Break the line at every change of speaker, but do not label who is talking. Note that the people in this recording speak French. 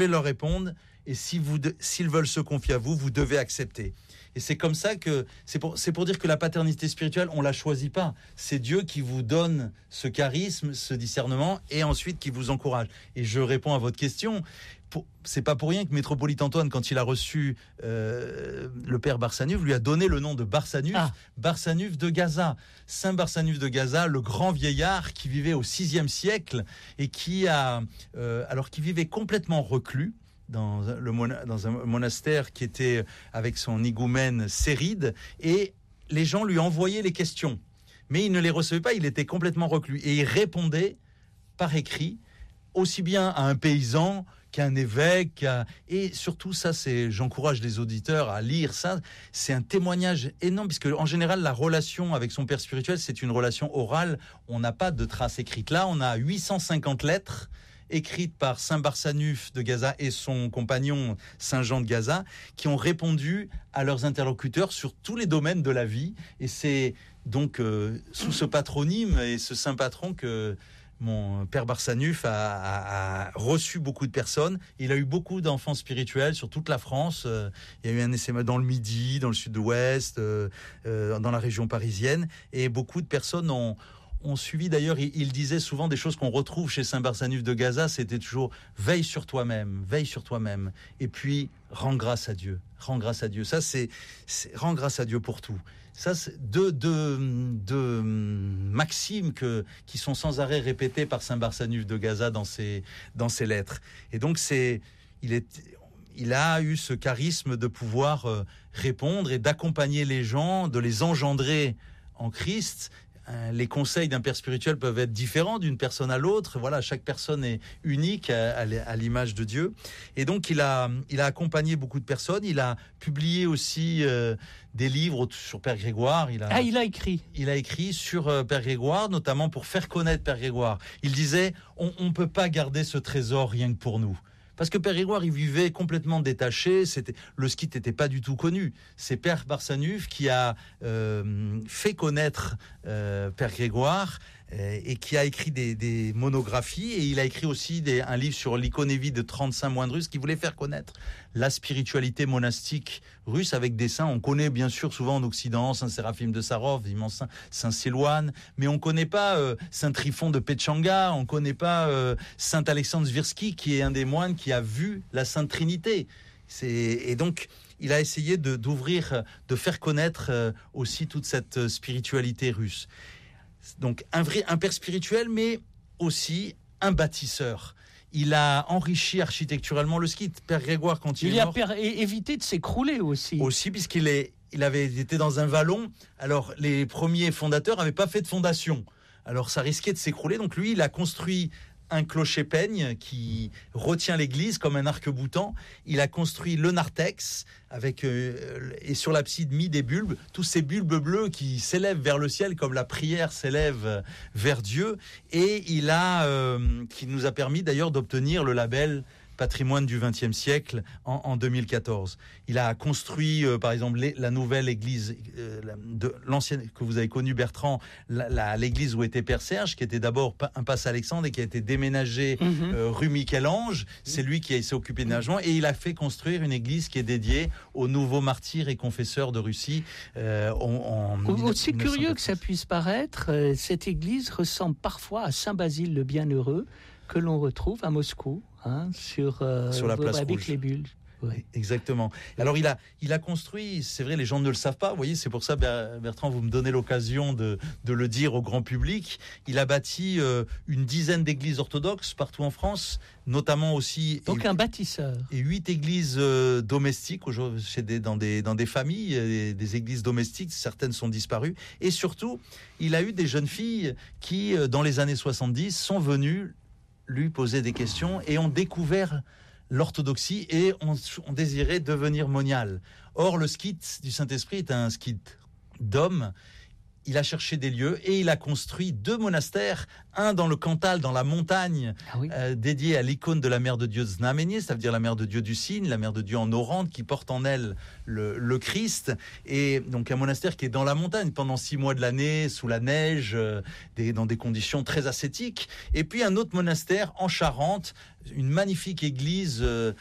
devez leur répondre, et s'ils veulent se confier à vous, vous devez accepter. Et c'est comme ça que c'est pour dire que la paternité spirituelle, on la choisit pas. C'est Dieu qui vous donne ce charisme, ce discernement, et ensuite qui vous encourage. Et je réponds à votre question. C'est pas pour rien que Métropolite Antoine, quand il a reçu le père Barsanuf, lui a donné le nom de Barsanuf, Barsanuf de Gaza. Saint Barsanuf de Gaza, le grand vieillard qui vivait au VIe siècle et qui vivait complètement reclus dans un monastère qui était avec son higoumène Séride, et les gens lui envoyaient les questions. Mais il ne les recevait pas, il était complètement reclus. Et il répondait par écrit, aussi bien à un paysan qu'à un évêque, et surtout ça, j'encourage les auditeurs à lire ça, c'est un témoignage énorme, puisque en général la relation avec son père spirituel, c'est une relation orale, on n'a pas de traces écrites. Là, on a 850 lettres écrites par Saint Barsanuf de Gaza et son compagnon Saint Jean de Gaza, qui ont répondu à leurs interlocuteurs sur tous les domaines de la vie, et c'est donc sous ce patronyme et ce saint patron que mon père Barsanuf a reçu beaucoup de personnes. Il a eu beaucoup d'enfants spirituels sur toute la France. Il y a eu un essai dans le Midi, dans le Sud-Ouest, dans la région parisienne. Et beaucoup de personnes ont suivi. D'ailleurs, il disait souvent des choses qu'on retrouve chez Saint Barsanuf de Gaza. C'était toujours veille sur toi-même. Et puis, rends grâce à Dieu. Ça, c'est rends grâce à Dieu pour tout. Ça, c'est deux maximes qui sont sans arrêt répétées par Saint Barsanuf de Gaza dans ses lettres. Et donc, il a eu ce charisme de pouvoir répondre et d'accompagner les gens, de les engendrer en Christ. Les conseils d'un père spirituel peuvent être différents d'une personne à l'autre. Voilà, chaque personne est unique à l'image de Dieu. Et donc, il a accompagné beaucoup de personnes. Il a publié aussi des livres sur Père Grégoire. Il a écrit sur Père Grégoire, notamment pour faire connaître Père Grégoire. Il disait, on peut pas garder ce trésor rien que pour nous. Parce que Père Grégoire, il vivait complètement détaché. Le skit n'était pas du tout connu. C'est Père Barsanuf qui a fait connaître Père Grégoire et qui a écrit des monographies. Et il a écrit aussi un livre sur l'iconévie de 35 moines russes qui voulait faire connaître la spiritualité monastique russe avec des saints. On connaît bien sûr souvent en Occident Saint Séraphime de Sarov, immense Saint Silouane, mais on connaît pas Saint Tryphon de Petchanga, on connaît pas Saint Alexandre Svirsky, qui est un des moines qui a vu la Sainte Trinité. Et donc, il a essayé d'ouvrir, de faire connaître aussi toute cette spiritualité russe. Donc, un père spirituel, mais aussi un bâtisseur. Il a enrichi architecturalement le skit. Père Grégoire, quand il est mort...
Il a évité de s'écrouler aussi.
Aussi, il avait été dans un vallon. Alors, les premiers fondateurs n'avaient pas fait de fondation. Alors, ça risquait de s'écrouler. Donc, lui, il a construit un clocher-peigne qui retient l'église comme un arc-boutant. Il a construit le narthex et sur l'abside mis des bulbes, tous ces bulbes bleus qui s'élèvent vers le ciel comme la prière s'élève vers Dieu. Et qui nous a permis d'ailleurs d'obtenir le label patrimoine du XXe siècle en 2014. Il a construit, par exemple, la nouvelle église de l'ancienne que vous avez connue, Bertrand, l'église où était Père Serge, qui était d'abord un passe Alexandre et qui a été déménagé rue Michel-Ange. C'est lui qui s'est occupé de l'aménagement et il a fait construire une église qui est dédiée aux nouveaux martyrs et confesseurs de Russie.
Aussi curieux que ça puisse paraître, cette église ressemble parfois à Saint Basile le Bienheureux, que l'on retrouve à Moscou, sur
la place
avec
rouge.
Les bulles.
Oui. Exactement. Alors il a construit, c'est vrai, les gens ne le savent pas. Vous voyez, c'est pour ça, Bertrand, vous me donnez l'occasion de le dire au grand public. Il a bâti une dizaine d'églises orthodoxes partout en France, notamment aussi.
Donc un bâtisseur.
Et 8 églises domestiques dans des familles, des églises domestiques. Certaines sont disparues. Et surtout, il a eu des jeunes filles qui, dans les années 70, sont venues lui poser des questions et ont découvert l'orthodoxie et on désirait devenir monial. Or, le skit du Saint-Esprit est un skit d'homme il a cherché des lieux et il a construit 2 monastères, un dans le Cantal, dans la montagne, dédié à l'icône de la Mère de Dieu Znamenie, ça veut dire la Mère de Dieu du Cygne, la Mère de Dieu en Orante, qui porte en elle le Christ. Et donc un monastère qui est dans la montagne pendant 6 mois de l'année, sous la neige, dans des conditions très ascétiques. Et puis un autre monastère en Charente, une magnifique église